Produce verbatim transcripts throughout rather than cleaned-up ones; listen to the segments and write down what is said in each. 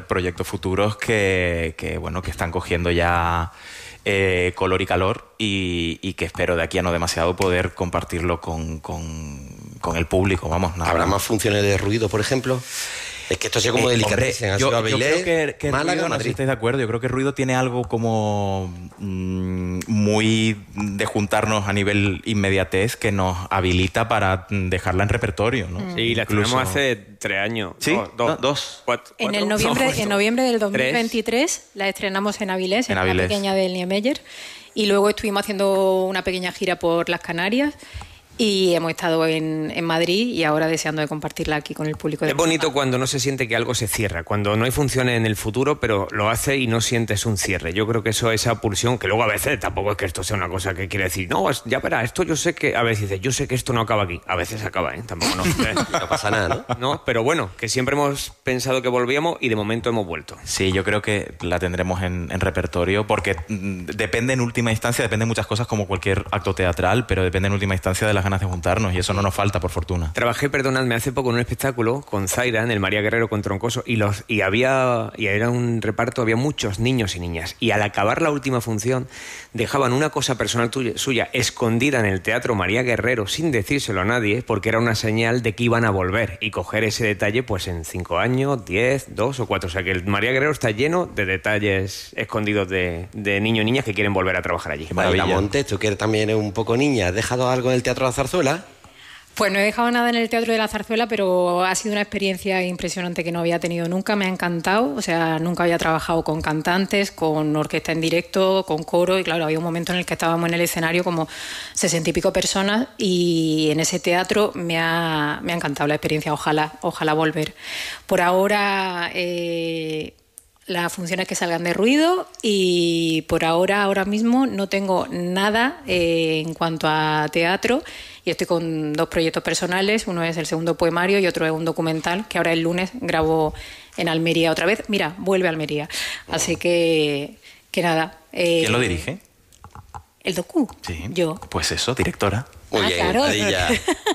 ver proyectos futuros que, que bueno, que están cogiendo ya eh, color y calor y, y que espero de aquí a no demasiado poder compartirlo con, con, con el público, vamos. Nada. ¿Habrá más funciones de ruido, por ejemplo? Es que esto sea como eh, delicatessen. Hombre, yo, yo, yo creo que, que Málaga, ruido, no sé si estáis de acuerdo, yo creo que ruido tiene algo como mmm, muy de juntarnos a nivel inmediatez que nos habilita para dejarla en repertorio, ¿no? Sí, la estrenamos hace tres años. ¿Sí? No, dos. ¿No? ¿Dos? Cuatro, En, cuatro, el noviembre, no, en noviembre del dos mil veintitrés tres. La estrenamos en Avilés, en, en la Avilés. pequeña del Niemeyer, y luego estuvimos haciendo una pequeña gira por las Canarias. Y hemos estado en, en Madrid y ahora deseando de compartirla aquí con el público. De es bonito cuando no se siente que algo se cierra, cuando no hay funciones en el futuro, pero lo hace y no sientes un cierre. Yo creo que eso, esa pulsión, que luego a veces tampoco es que esto sea una cosa que quiere decir, no, ya verás, esto yo sé que, a veces dices, yo sé que esto no acaba aquí. A veces acaba, ¿eh? Tampoco no. No pasa nada, ¿no? No, pero bueno, que siempre hemos pensado que volvíamos y de momento hemos vuelto. Sí, yo creo que la tendremos en, en repertorio porque mm, depende en última instancia, depende de muchas cosas como cualquier acto teatral, pero depende en última instancia de las ganas de juntarnos y eso no nos falta, por fortuna. Trabajé, perdonadme, hace poco en un espectáculo con Zaira, en el María Guerrero con Troncoso, y los y había y era un reparto, había muchos niños y niñas, y al acabar la última función dejaban una cosa personal tuya, suya escondida en el Teatro María Guerrero sin decírselo a nadie, porque era una señal de que iban a volver y coger ese detalle pues en cinco años, diez, dos o cuatro. O sea que el María Guerrero está lleno de detalles escondidos de, de niños y niñas que quieren volver a trabajar allí. María Montes, tú que también eres un poco niña, ¿has dejado algo en el Teatro de la Zarzuela? Pues no he dejado nada en el Teatro de la Zarzuela, pero ha sido una experiencia impresionante que no había tenido nunca, me ha encantado, o sea, nunca había trabajado con cantantes, con orquesta en directo, con coro, y claro, había un momento en el que estábamos en el escenario como sesenta y pico personas, y en ese teatro me ha, me ha encantado la experiencia, ojalá, ojalá volver. Por ahora... Eh, las funciones que salgan de ruido y por ahora, ahora mismo no tengo nada eh, en cuanto a teatro y estoy con dos proyectos personales, uno es el segundo poemario y otro es un documental que ahora el lunes grabo en Almería otra vez. Mira, vuelve a Almería. Así que, que nada. Eh, ¿Quién lo dirige? ¿El docu? Sí. Yo. Pues eso, directora. Muy ah, bien, claro. Padilla.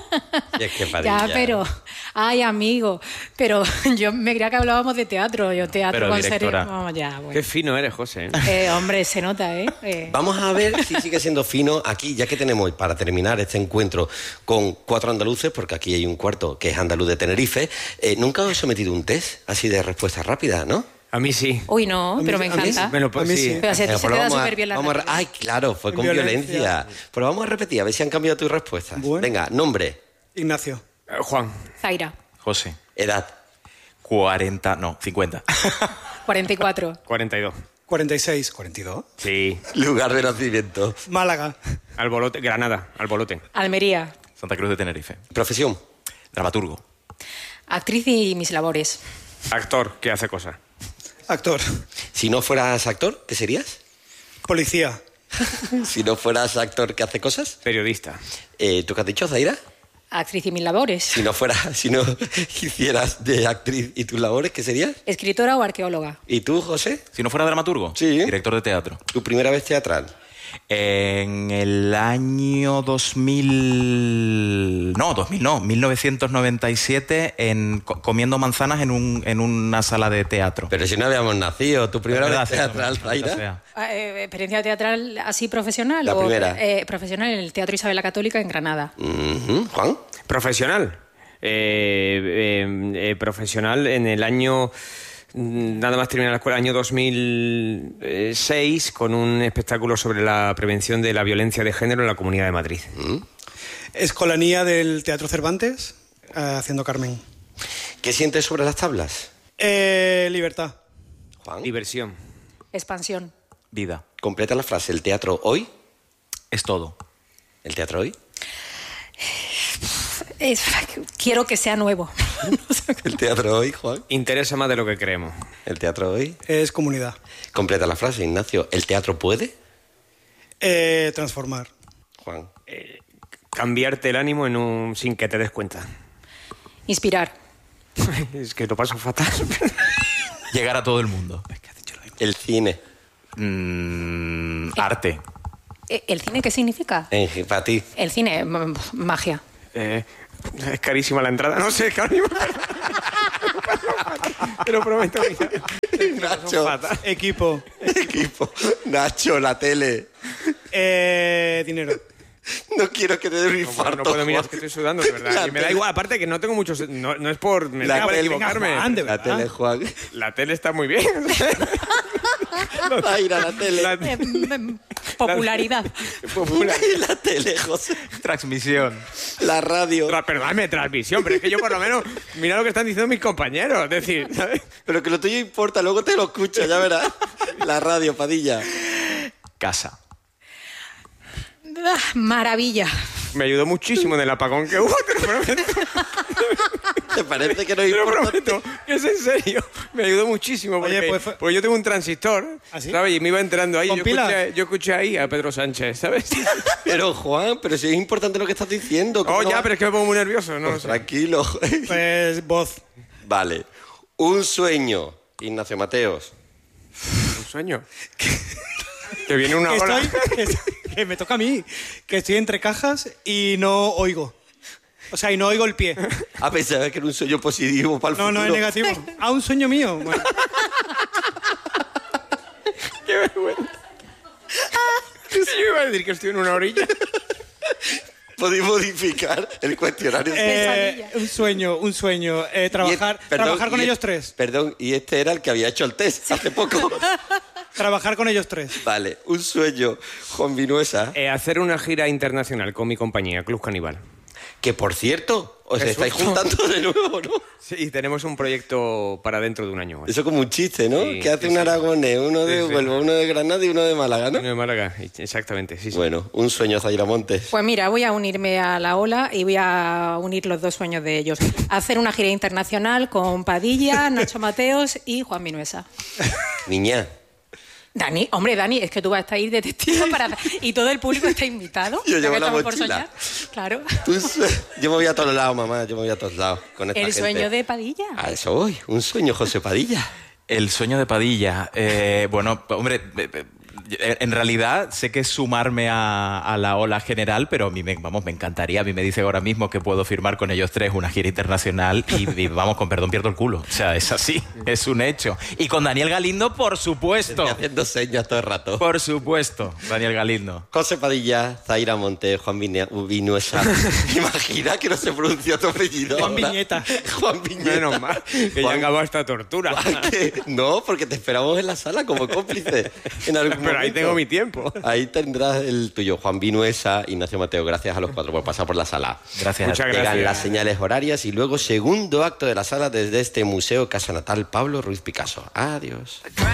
Y es que Padilla. Ya, pero... Ay, amigo. Pero yo me creía que hablábamos de teatro. Yo teatro Pero con directora. serio. Vamos, ya, bueno. Qué fino eres, José. ¿eh? Eh, hombre, se nota, ¿eh? eh. Vamos a ver si sigue siendo fino aquí, ya que tenemos, para terminar este encuentro, con cuatro andaluces, porque aquí hay un cuarto que es andaluz de Tenerife. Eh, ¿Nunca os he sometido un test así de respuesta rápida, no? A mí sí. Uy, no, pero me encanta. Me lo, A mí sí. Pero así Venga, se pues te da vamos a- súper bien la vamos a- rápida. Ay, claro, fue con Violencia. violencia. Pero vamos a repetir, a ver si han cambiado tus respuestas. Bueno. Venga, nombre, Ignacio. Eh, Juan. Zaira, José. edad, cuarenta, no, cincuenta. cuarenta y cuatro. cuarenta y dos. cuarenta y seis. ¿cuarenta y dos? Sí. lugar de nacimiento, Málaga. Albolote, Granada, Albolote. Almería, Santa Cruz de Tenerife. profesión, Dramaturgo. actriz y mis labores. Actor que hace cosas. Actor. si no fueras actor, ¿qué serías? Policía. Si no fueras actor, ¿qué hace cosas? Periodista. Eh, ¿Tú qué has dicho, Zaira? Actriz y mis labores. Si no fueras, si no hicieras de actriz y tus labores, ¿qué serías? Escritora o arqueóloga. ¿Y tú, José? Si no fuera dramaturgo, Sí. director de teatro. ¿Tu primera vez teatral? En el año dos mil... No, dos mil no, mil novecientos noventa y siete, en, co- comiendo manzanas en, un, en una sala de teatro. Pero si no habíamos nacido, ¿tu primera Es verdad, vez sí, teatral, maldita Zaira? sea. Ah, eh, ¿Experiencia teatral así profesional? La o, primera. eh, profesional en el Teatro Isabel la Católica en Granada. Ujú. ¿Juan? Profesional. Eh, eh, eh, profesional en el año... Nada más terminar la escuela, año dos mil seis, con un espectáculo sobre la prevención de la violencia de género en la Comunidad de Madrid. Escolanía del Teatro Cervantes, eh, haciendo Carmen. ¿Qué sientes sobre las tablas? Eh, libertad. Juan. Diversión. Expansión. Vida. Completa la frase. ¿El teatro hoy? Es todo. ¿El teatro hoy? Es- quiero que sea nuevo. ¿El teatro hoy, Juan? Interesa más de lo que creemos. ¿El teatro hoy? Es comunidad. Completa la frase, Ignacio. ¿El teatro puede? Eh, transformar. Juan. Cambiarte el ánimo en un sin que te des cuenta. Inspirar. Es que lo paso fatal. Llegar a todo el mundo. El cine. Mm, arte. Eh, ¿El cine qué significa? En, para ti. El cine, m- magia. Eh, es carísima la entrada. No sé, es carísima. Te lo prometo. Nacho, Equipo. equipo. Nacho, la tele. Eh, dinero. No quiero que te dé un No, infarto. bueno, no puedo mirar, Juan. es que estoy sudando, de verdad. La Y me da tele- igual, aparte que no tengo muchos... No, no es por... Me La da igual tele- equivocarme. Venga, Juan, de La verdad. tele, Juan. La tele está muy bien. Va a ir a la tele. La- Eh, mm, popularidad. Popular. Y la tele, José. Transmisión. La radio. Tra- Perdóname, transmisión, pero es que yo por lo menos... Mira lo que están diciendo mis compañeros. Es decir, ¿sabes? Pero que lo tuyo importa, luego te lo escucho, ya verás. La radio, Padilla. Casa. Ah, maravilla. Me ayudó muchísimo en el apagón que hubo, te lo prometo. ¿Te parece que no Te lo importa? prometo, que es en serio. Me ayudó muchísimo. Porque, Oye, pues fue- porque yo tengo un transistor, ¿Ah, sí? ¿sabes? Y me iba entrando ahí. ¿Con Yo pilas? escuché, yo escuché ahí a Pedro Sánchez, ¿sabes? Pero, Juan, pero si es importante lo que estás diciendo. ¿cómo Oh, no ya, va- pero es que me pongo muy nervioso, no lo Pues sé. tranquilo. Pues voz. Vale. Un sueño, Ignacio Mateos. Un sueño. Que viene una Que, ola. estoy, que, que me toca a mí. Que estoy entre cajas y no oigo. O sea, y no oigo el pie. A pesar de que era un sueño positivo para el No, futuro. no es negativo. Ah, un sueño mío. Bueno, Qué vergüenza. Yo iba a decir que estoy en una orilla. Podéis modificar el cuestionario. eh, un sueño, un sueño. Eh, Y trabajar, et- perdón, trabajar con y et- ellos tres. Perdón, y este era el que había hecho el test hace poco. Trabajar con ellos tres. Vale, un sueño, Juan Vinuesa. Eh, hacer una gira internacional con mi compañía, Club Caníbal. Que por cierto, os Qué estáis susto. juntando de nuevo, ¿no? Sí, tenemos un proyecto para dentro de un año. Eso como un chiste, ¿no? Sí, que hace sí, un sí. aragonés, uno de Sí, sí. Huelva, uno de Granada y uno de Málaga, ¿no? Uno de Málaga, exactamente, sí, sí. Bueno, un sueño, Zaira Montes. Pues mira, voy a unirme a la ola y voy a unir los dos sueños de ellos. Hacer una gira internacional con Padilla, Nacho Mateos y Juan Vinuesa. Niña, Dani, hombre, Dani, es que tú vas a estar ahí de testigo para... y todo el público está invitado. Yo ya llevo que la estamos por mochila. soñar. Claro. tú sue- yo me voy a todos lados, mamá, yo me voy a todos lados con esta El gente. sueño de Padilla. A eso voy, un sueño, José Padilla. El sueño de Padilla. Eh, bueno, hombre, eh, eh, en realidad sé que es sumarme a, a la ola general, pero a mí me, vamos, me encantaría. A mí me dice ahora mismo que puedo firmar con ellos tres una gira internacional y, y, vamos, con perdón pierdo el culo. O sea, es así, es un hecho. Y con Daniel Galindo, por supuesto. Estoy haciendo señas todo el rato. Por supuesto, Daniel Galindo. José Padilla, Zaira Montes, Juan Vine- Vinuesa. Imagina que no se pronuncia tu apellido. Juan ahora. Viñeta. Juan Viñeta. Menos mal, que ya Juan- acabó esta tortura. Juan, que- No, porque te esperamos en la sala como cómplice. En algún Pero ahí momento. tengo mi tiempo. Ahí tendrás el tuyo, Juan Vinuesa, Ignacio Mateo. Gracias a los cuatro por pasar por la sala. Gracias. Muchas Llegan gracias. las señales horarias y luego segundo acto de la sala desde este Museo Casa Natal Pablo Ruiz Picasso. Adiós.